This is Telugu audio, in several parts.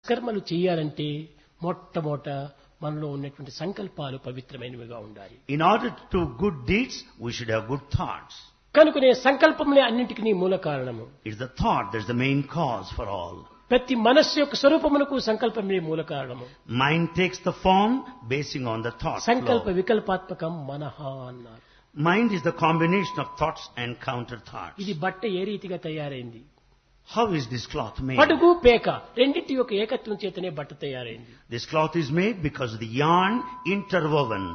కర్మలు చేయాలంటే మొట్టమొదట మనలో ఉన్నటువంటి సంకల్పాలు పవిత్రమైనవిగా ఉండాలి. In order to do good deeds, we should have good thoughts. కనుకనే సంకల్పములే అన్నింటికి మూల కారణము. It's the thought that's the main cause for all. ప్రతి మనస్సు యొక్క స్వరూపమునకు సంకల్పమే మూల కారణము. Mind takes the form basing on the thought సంకల్ప flow. వికల్పాత్మకం మనః అన్నారు. Mind is the combination of thoughts and counter thoughts. ఇది బట్ట ఏ రీతిగా తయారైంది? How is this cloth made? పడుగు పేక రెండింటి యొక్క ఏకత్వం చేతనే బట్ట తయారైంది. This cloth is made because of the yarn interwoven.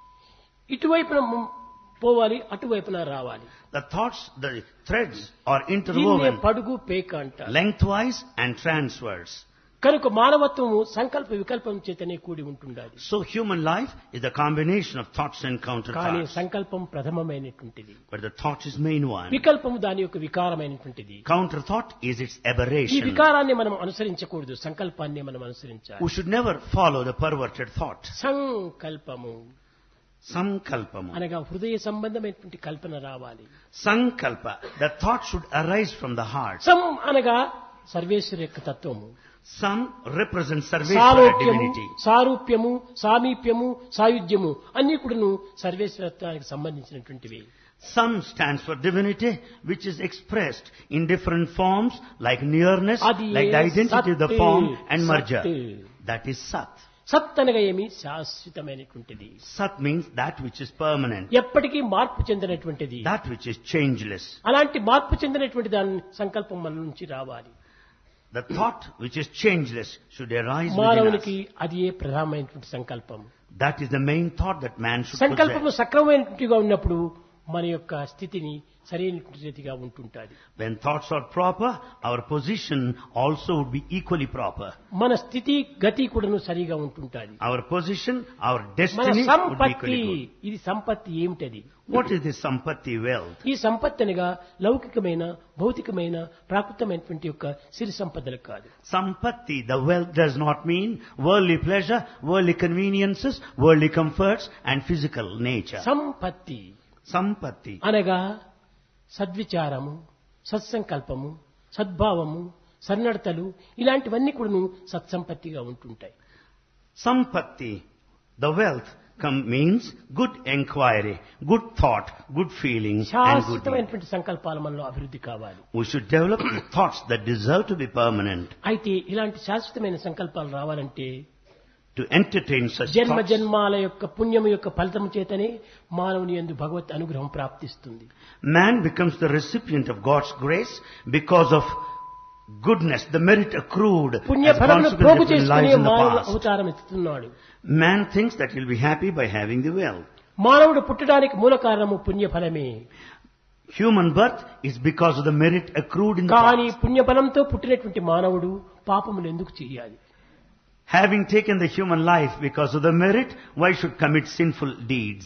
ఇటువైపున పోవాలి, అటువైపున రావాలి. The thoughts, the threads are దీన్నే interwoven పడుగు పేక అంటారు. lengthwise and transverse. కనుక మానవత్వము సంకల్ప వికల్పం చేతనే కూడి ఉంటుండాలి. So human life is a combination of thoughts and counter కానీ thoughts. సంకల్పం ప్రథమమైనటువంటిది, But the thought is main one. వికల్పము దాని యొక్క వికారమైనటువంటిది. Counter thought is its ఈ aberration. వికారాన్ని మనం అనుసరించకూడదు, సంకల్పాన్ని మనం అనుసరించాలి. We should never follow the perverted thought. సంకల్పము Sankalpamu. అనగా హృదయ సంబంధమైనటువంటి కల్పన రావాలి. Sankalpa. The thought should arise from the heart. సం అనగా సర్వేశ్వర యొక్క తత్వము. Sam represents Sarveshwara సాలోక్యము, divinity. సారూప్యము, సామీప్యము, సాయుధ్యము అన్ని కూడాను సర్వేశ్వరత్వానికి సంబంధించినటువంటివి. Sam stands for divinity, which is expressed in different forms, like nearness, అది like the identity of the సత్. form and merger. సత్. That is Sat. సత్ అనగా ఏమి? శాశ్వతమైనటువంటిది, Sat means that which is permanent, ఎప్పటికీ మార్పు చెందినటువంటిది. that which is changeless. అలాంటి మార్పు చెందినటువంటి దాని సంకల్పం మన నుంచి రావాలి. The thought which is changeless should arise within మానవునికి us. అది ఏ ప్రధానమైనటువంటి సంకల్పం. That is the main thought that man should సంకల్పము possess. సక్రమమైనట్టుగా ఉన్నప్పుడు మన యొక్క స్థితిని సరైనటువంటి రీతిగా ఉంటుంటాది. When thoughts are proper, our position also would be equally proper. మన స్థితి గతి కూడాను సరిగా ఉంటుంటాది. Our position, our మన destiny would be సంపత్తి, equally good. ఇది సంపత్తి ఏమిటది? What is this sampatti wealth? ఈ సంపత్తి అనగా లౌకికమైన, భౌతికమైన, ప్రాకృతమైనటువంటి యొక్క సిరి సంపదలు కాదు. Sampatti, the wealth does not mean worldly pleasure, worldly conveniences, worldly comforts and physical nature. సంపత్తి Sampatti. అనగా సద్విచారము, సత్సంకల్పము, సద్భావము, సన్నడతలు ఇలాంటివన్నీ కూడాను సత్సంపత్తిగా ఉంటుంటాయి. Sampatti, the wealth means good enquiry, good thought, good feeling and good deed. శాశ్వతమైనటువంటి సంకల్పాలు మనలో అభివృద్ధి కావాలి. We should develop the thoughts that deserve to be permanent. అయితే ఇలాంటి శాశ్వతమైన సంకల్పాలు రావాలంటే To entertain such జన్మ thoughts, జన్మాల యొక్క పుణ్యము యొక్క ఫలితము చేతనే మానవుని యందు భగవత్ అనుగ్రహం ప్రాప్తిస్తుంది. man becomes the recipient of God's grace because of goodness, the merit accrued పుణ్య as ఫలమును consequence ప్రోగు of his lives చేసుకునే in the మానవుడు past. అవతారం ఎత్తుతున్నాడు. Man thinks that he'll be happy by having the wealth. మానవుడు పుట్టడానికి మూల కారణము పుణ్య ఫలమే. Human birth is because of the merit accrued in the కానీ past. పుణ్యఫలంతో పుట్టినటువంటి మానవుడు పాపములు ఎందుకు చేయాలి? Having taken the human life because of the merit, why should commit sinful deeds?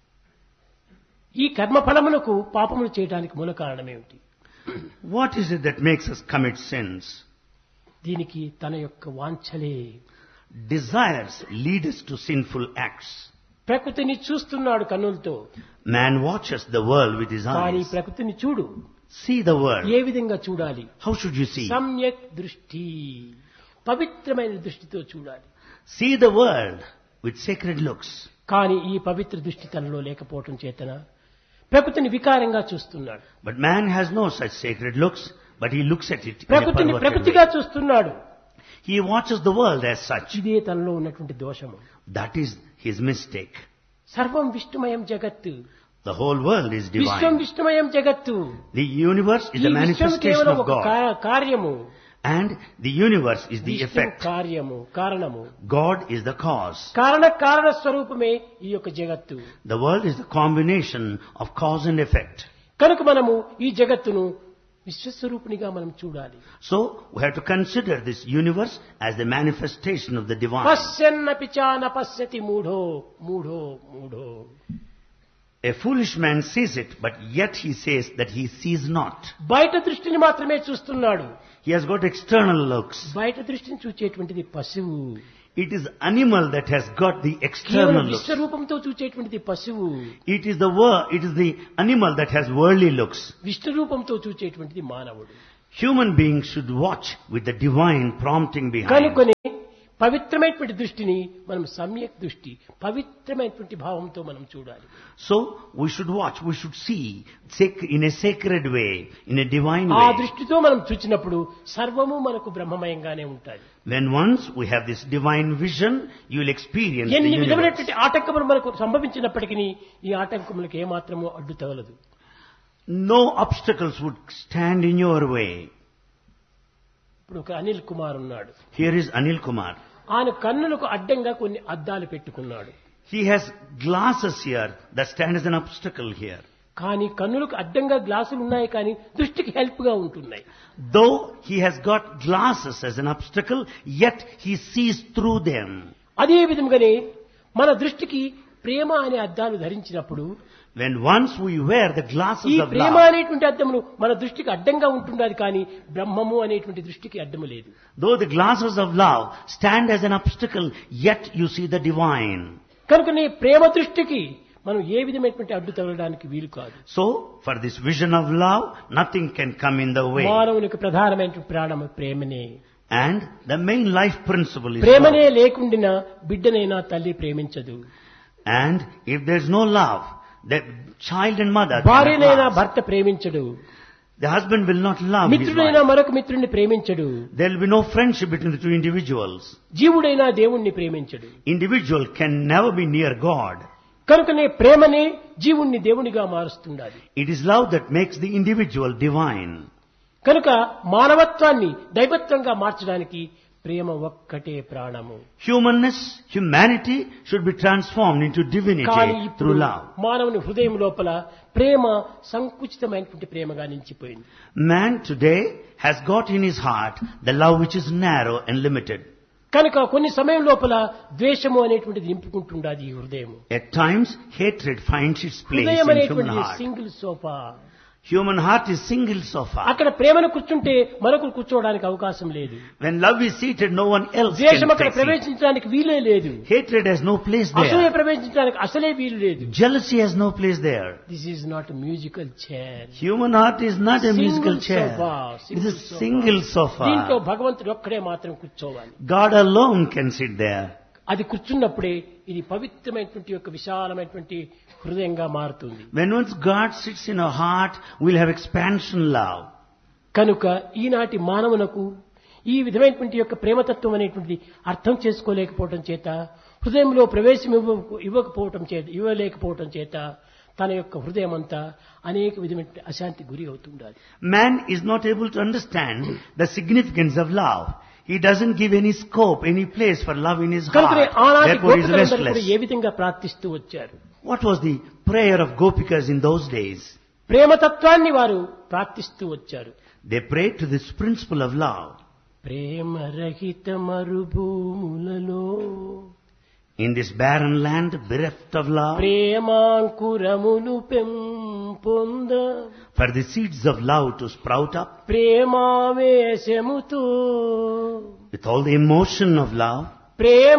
ఈ కర్మ ఫలములకు పాపములు చేయడానికి మూల కారణం ఏమిటి? What is it that makes us commit sins? దీనికి తన యొక్క వాంఛలే. Desires lead us to sinful acts. ప్రకృతిని చూస్తున్నాడు కన్నులతో, Man watches the world with his కానీ eyes. ప్రకృతిని చూడు. See the world. ఏ విధంగా చూడాలి? How should you see? సమ్యక్ దృష్టి, పవిత్రమైన దృష్టితో చూడాలి. See the world with sacred looks. కానీ ఈ పవిత్ర దృష్టి తనలో లేకపోవటం చేతన ప్రకృతిని వికారంగా చూస్తున్నాడు. But man has no such sacred looks, but he looks at it in a ప్రకృతిని perverted ప్రకృతిగా way. చూస్తున్నాడు. He watches the world as such. ఇదే తనలో ఉన్నటువంటి దోషము. That is his mistake. సర్వం విష్ణుమయం జగత్తు, The whole world is Vishwam divine. విష్ణుమయం జగత్తు. The universe is ఈ a విశ్వం manifestation కేవలం of ఒక God. కార్యము, And the universe is the Vishnu effect. కార్యము, కారణము. God is the cause. కారణ స్వరూపమే ఈ యొక్క జగత్తు. The world is the combination of cause and effect. కనుక మనము ఈ జగత్తును విశ్వస్వరూపునిగా మనం చూడాలి. So we have to consider this universe as the manifestation of the divine. పశ్యన్నపి చ న పశ్యతి మూఢో మూఢో మూఢో. A foolish man sees it, but yet he says that he sees not. బయట దృష్టిని మాత్రమే చూస్తున్నాడు. He has got external looks. బయట దృష్టిని చూచేటువంటిది పశువు. It is animal that has got the కేవలం external looks. విశ్వరూపంతో చూచేటువంటిది పశువు. It is the animal that has worldly looks. Vishnu రూపంతో చూచేటువంటిది మానవుడు. Human beings should watch with the divine prompting behind. కనుకొని పవిత్రమైనటువంటి దృష్టిని మనం సమ్యక్ దృష్టి, పవిత్రమైనటువంటి భావంతో మనం చూడాలి. So we should watch, we should see in a sacred way, in a divine ఆ way. దృష్టితో మనం చూచినప్పుడు సర్వము మనకు బ్రహ్మమయంగానే ఉంటుంది. When once we have this divine vision, you will experience the ఎన్ని universe. విధమైనటువంటి ఆటంకములు మనకు సంభవించినప్పటికీ ఈ ఆటంకములకు ఏమాత్రము అడ్డు తగలదు. No obstacles would stand in your way. ఇప్పుడు ఒక అనిల్ కుమార్ ఉన్నాడు. Here is Anil Kumar. ఆయన కన్నులకు అడ్డంగా కొన్ని అద్దాలు పెట్టుకున్నాడు. He has glasses here that stand as an obstacle here. కానీ కన్నులకు అడ్డంగా గ్లాసులు ఉన్నాయి, కానీ దృష్టికి హెల్ప్ గా ఉంటున్నాయి. Though he has got glasses as an obstacle, yet he sees through them. అదే విధంగానే మన దృష్టికి ప్రేమ అనే అద్దాలు ధరించినప్పుడు When once we wear the ఈ glasses of ప్రేమ love, అనేటువంటి అద్దములు మన దృష్టికి అడ్డంగా ఉంటున్నది, కానీ బ్రహ్మము అనేటువంటి దృష్టికి అడ్డము లేదు. though the glasses of love stand as an obstacle, yet you see the divine. కనుక నీ ప్రేమ దృష్టికి మనం ఏ విధమైనటువంటి అడ్డు తగలడానికి వీలు కాదు. So, for this vision of love, nothing can come in the way. మానవునికి ప్రధానమైన ప్రాణము ప్రేమనే. And the main life principle is ప్రేమనే love. లేకుండినా బిడ్డనైనా తల్లి ప్రేమించదు. And if there's no love, the child and mother cannot భార్యనైనా love. భర్త ప్రేమించడు. The husband will not love his మిత్రుడైనా wife. మరొక మిత్రుడిని ప్రేమించడు. There will be no friendship between the two individuals. జీవుడైనా దేవుణ్ణి ప్రేమించడు. Individual can never be near God. కనుకనే ప్రేమనే జీవుణ్ణి దేవునిగా మారుస్తుండాలి. It is love that makes the individual divine. కనుక మానవత్వాన్ని దైవత్వంగా మార్చడానికి ప్రేమ ఒక్కటే ప్రాణము. Humanness, humanity should be transformed into కానీ divinity ఇప్పుడు through love. మానవుని హృదయం లోపల ప్రేమ సంకుచితమైనటువంటి ప్రేమగా నిలిచిపోయింది. Man today has got in his heart the love which is narrow and limited. కనుక కొన్ని సమయం లోపల ద్వేషము అనేటువంటిది నింపుకుంటుండాది ఈ హృదయం. At times, hatred finds its place హృదయం in human అనేటువంటి heart. Single sofa. Human heart is single sofa. అక్కడ ప్రేమను కూర్చుంటే మరొకరు కూర్చోవడానికి అవకాశం లేదు. When love is seated, no one else ద్వేషం can అక్కడ take seat. ప్రవేశించడానికి వీలే లేదు. Hatred has no place అసూయ there. ప్రవేశించడానికి అసలే వీలు లేదు. Jealousy has no place there. This is not musical chair. Human heart is not a musical chair. It is a single దీంట్లో sofa. భగవంతుడు ఒక్కడే మాత్రం కూర్చోవాలి. God alone can sit there. అది కూర్చున్నప్పుడే ఇది పవిత్రమైనటువంటి యొక్క విశాలమైనటువంటి హృదయంగా మారుతుంది. When once God sits in our heart, we'll have expansion love. కనుక ఈనాటి మానవునకు ఈ విధమైనటువంటి యొక్క ప్రేమతత్వం అనేటువంటి అర్థం చేసుకోలేకపోవటం చేత, హృదయంలో ప్రవేశం ఇవ్వలేకపోవటం చేత తన యొక్క హృదయం అంతా అనేక విధమైన అశాంతి గురి అవుతుండాలి. Man is not able to understand the significance of love. He doesn't give any scope, any place for love in his కనుక heart. ఆనాటి Therefore he is గోపికలందరూ కూడా restless. ఏ విధంగా ప్రార్థిస్తూ వచ్చారు? What was the prayer of Gopikas in those days? ప్రేమతత్వాన్ని వారు ప్రార్థిస్తూ వచ్చారు. They prayed to this principle of love. ప్రేమరహిత మరుభూములలో In this barren land, bereft of love, ప్రేమాంకురములు పెంపొంద for the seeds of love to sprout up, ప్రేమావేశముతో with all the emotion of love, Prema